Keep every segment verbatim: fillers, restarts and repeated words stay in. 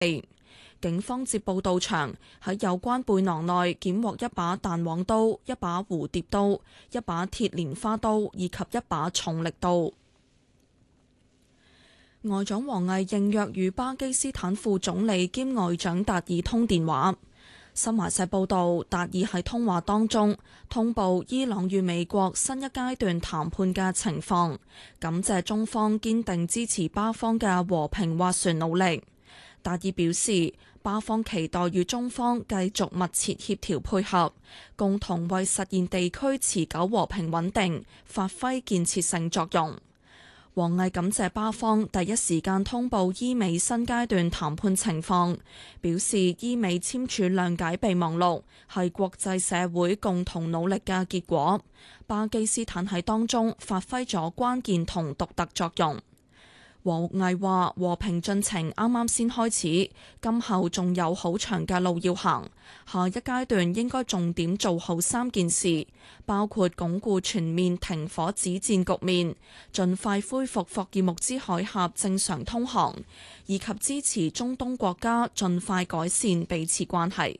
警方接報到場，喺有關背囊內檢獲一把彈簧刀、一把蝴蝶刀、一把鐵蓮花刀以及一把重力刀。外長王毅應約與巴基斯坦副總理兼外長達爾通電話。新華社報道，達爾喺通話當中通報伊朗與美國新一階段談判嘅情況，感謝中方堅定支持巴方嘅和平斡旋努力。達爾表示，巴方期待與中方繼續密切協調配合，共同為實現地區持久和平穩定發揮建設性作用。王毅感謝巴方第一時間通報伊美新階段談判情況，表示伊美簽署諒解備忘錄係國際社會共同努力嘅結果，巴基斯坦喺當中發揮咗關鍵同獨特作用。王毅話：和平進程啱啱先開始，今後仲有好長嘅路要行。下一階段應該重點做好三件事，包括鞏固全面停火止戰局面，盡快恢復霍爾木茲海峽正常通航，以及支持中東國家盡快改善彼此關係。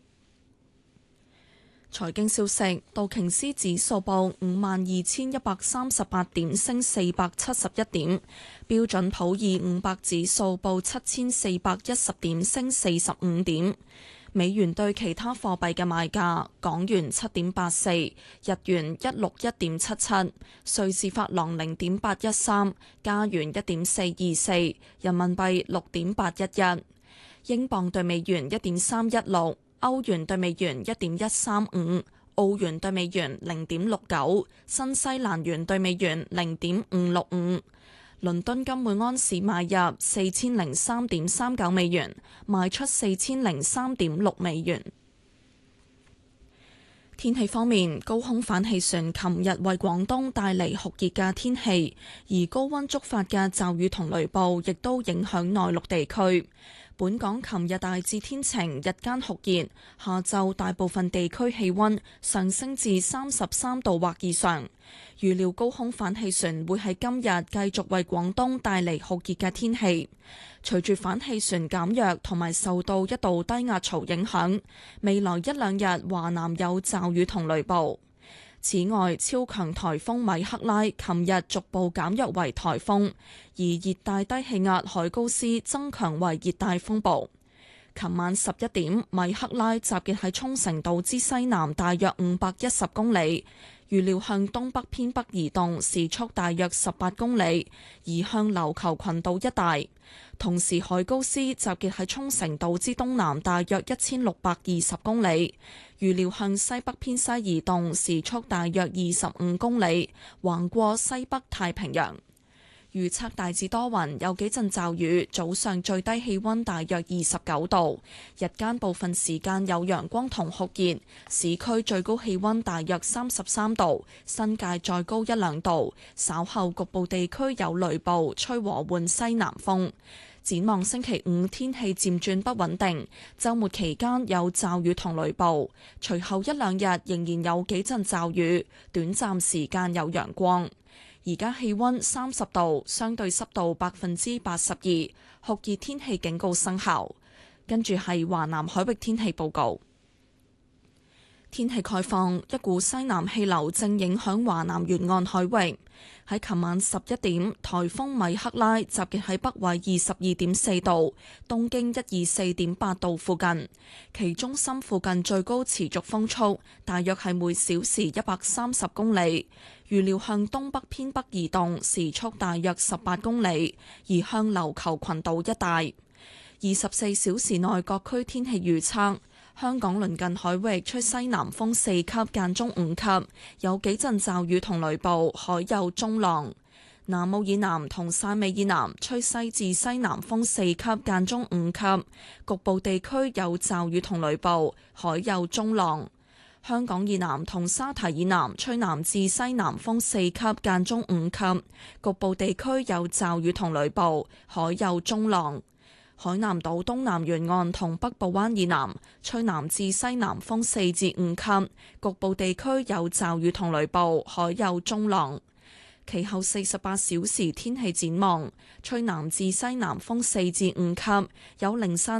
財經消息，道瓊斯指數報五萬二千一百三十八點，升四百七十一點；標準普爾五百指數報七千四百一十點，升四十五點。美元對其他貨幣嘅賣價：港元七點八四，日元一六一點七七，瑞士法郎零點八一三，加元一點四二四，人民幣六點八一一，英鎊對美元一點三一六。歐元對美元一點一三五，澳元對美元零點六九，新西蘭元對美元零點五六五。倫敦金每安士買入四千零三點三九美元，賣出四千零三點六美元。天氣方面，高空反氣旋琴日為廣東帶嚟酷熱嘅天氣，而高溫觸發嘅驟雨同雷暴亦都影響內陸地區。本港琴日大致天晴，日間酷熱，下晝大部分地區氣溫上升至三十三度或以上。預料高空反氣旋會喺今日繼續為廣東帶嚟酷熱嘅天氣。隨住反氣旋減弱同埋受到一道低壓槽影響，未來一兩日華南有驟雨同雷暴。此外，超強颱風米克拉琴日逐步減弱為颱風，而熱帶低氣壓海高斯增強為熱帶風暴。琴晚十一點，米克拉集結喺沖繩島之西南大約五百一十公里，預料向東北偏北移動，時速大約十八公里，移向琉球群島一帶。同時，海高斯集結喺沖繩島之東南大約一千六百二十公里，預料向西北偏西移動，時速大約二十五公里，橫過西北太平洋。預測大致多雲，有幾陣驟雨，早上最低氣溫大約二十九度，日間部分時間有陽光同酷熱，市區最高氣溫大約三十三度，新界再高一兩度，稍後局部地區有雷暴，吹和緩西南風。展望星期五天氣漸轉不穩定，週末期間有驟雨同雷暴，隨後一兩日仍然有幾陣驟雨，短暫時間有陽光。而家氣溫三十度，相對濕度百分之八十二，酷熱天氣警告生效。跟住係華南海域天氣報告。天氣概況，一股西南氣流正影響華南沿岸海域。喺琴晚十一點，颱風米克拉集結喺北緯二十二點四度、東經一二四點八度附近，其中心附近最高持續風速大約係每小時一百三十公里，預料向東北偏北移動，時速大約十八公里，移向琉球群島一帶。二十四小時內各區天氣預測。香港鄰近海域吹西南風四級間中五級，有幾陣驟雨同雷暴，海有中浪。南澳以南同汕尾以南吹西至西南風四級間中五級，局部地區有驟雨同雷暴，海有中浪。香港以南同沙堤以南吹南至西南風四級間中五級，局部地區有驟雨同雷暴，海有中浪。海南島東南沿岸同北部灣以南吹南至西南風四至五級，局部地區有驟雨同雷暴，海有中浪。 其後四十八小時天氣展望，吹南至西南風四至五級，有零散